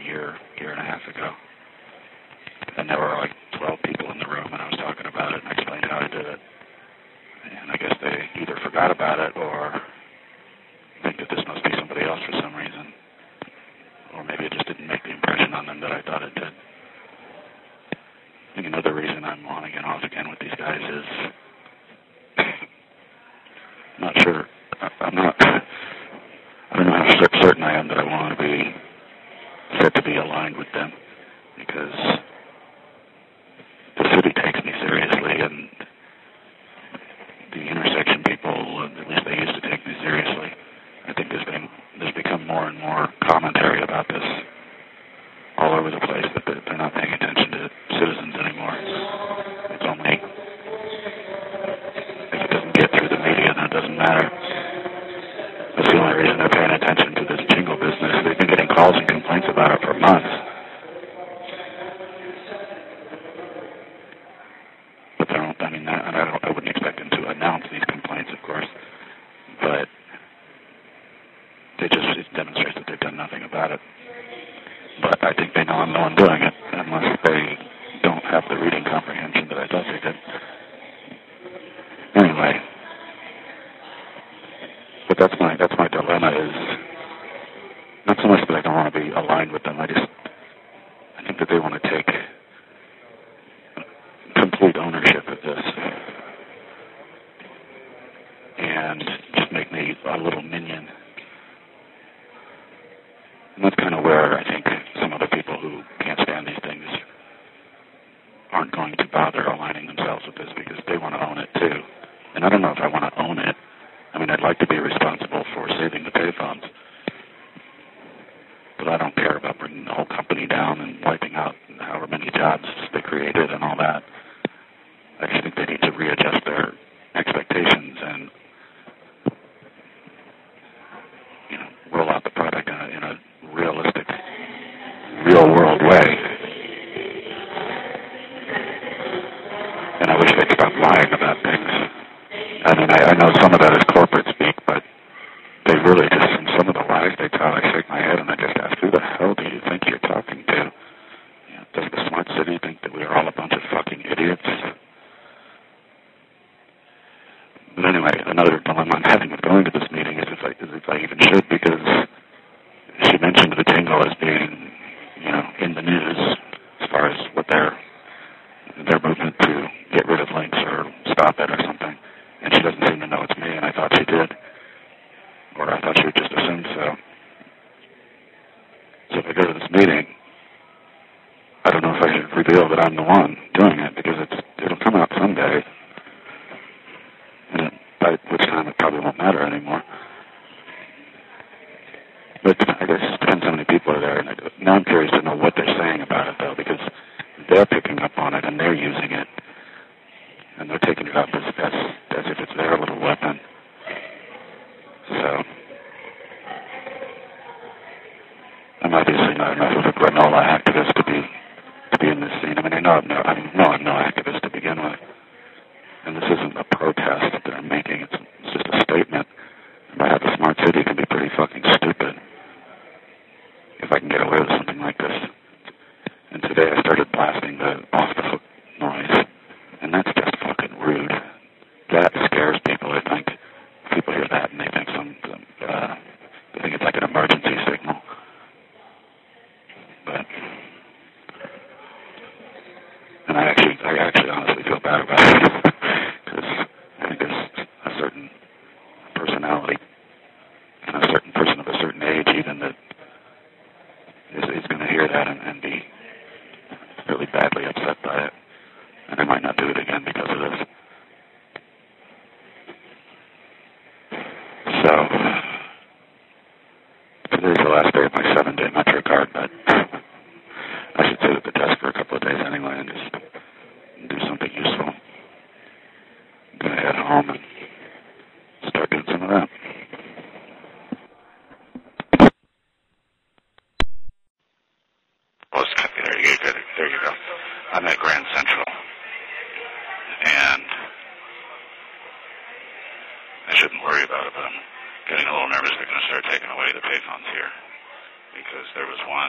year and a half ago. And there were like 12 people in the room, and I was talking about it and explained how I did it. And I guess they either forgot about it or think that this must be somebody else for some reason. Or maybe it just didn't make the impression on them that I thought it did. I think another reason I'm on again, off again with these guys is I'm not sure. I don't know how certain I am that I want to be set to be aligned with them, because the city takes me seriously, and the intersection people, at least they used to take me seriously. I think there's become more and more commentary about this all over the place, that they're not paying attention to citizens anymore. It's only, if it doesn't get through the media, then it doesn't matter. That's the only reason they're paying attention to this jingle business. They've been getting calls and complaints about it for months. But I wouldn't expect them to announce these complaints, of course. But it demonstrates that they've done nothing about it. But I think they know I'm the one doing it, unless they don't have the reading comprehension that I thought they did. Anyway, but that's my dilemma, is not so much that I don't want to be aligned with them. I think that they want to take complete ownership of this and just make me a little minion. And that's kind of where I think some other people who can't stand these things aren't going to bother aligning themselves with this, because they want to own it too. And I don't know if I want to own it. I mean, I'd like to be responsible for saving the payphones, but I don't care about bringing the whole company down and wiping out however many jobs they created and all that. I just think they need to readjust their expectations and, roll out the product in a realistic, real-world way. And I wish they'd stop lying about things. I mean, I know some of that is corporate speak, but they really just, some of the lies they tell, I shake my head and I just ask, who the hell do you think you're talking to? Does the smart city think that we are all a bunch of fucking idiots? But anyway, another dilemma I'm having with going to this meeting is if I even should, because she mentioned the jingle as being, in the news as far as what their movement to get rid of links or stop it or something. And she doesn't seem to know it's me, and I thought she did. Or I thought she would just assume so. So if I go to this meeting, I don't know if I should reveal that I'm the one doing it, because it'll come out someday. And by which time it probably won't matter anymore. But I guess it depends how many people are there. And now I'm curious to know what they're saying about it, though, because they're picking up on it and they're using it. And they're taking it up as if it's their little weapon. So I'm obviously not enough of a granola activist to be in this scene. I mean, I know I'm no activist to begin with. And this isn't a protest that I'm making. It's just a statement about how the smart city can be pretty fucking stupid if I can get away with something like this. And today I started blasting the off-the-hook noise, and that's just fucking rude. That scares people, I think. People hear that and they think they think it's like an emergency signal. But, and I actually honestly feel bad about it. Because I think there's a certain personality and a certain person of a certain age even that is going to hear that and be really badly upset by it. And I might not do it again because of this. So, today's the last day of my 7-day Metro card, but I should sit at the desk for a couple of days anyway and just do something useful. I'm going to head home and start doing some of that. Well, there you go. I'm at Grand Central. And I shouldn't worry about it, but I'm getting a little nervous they're going to start taking away the payphones here. Because there was one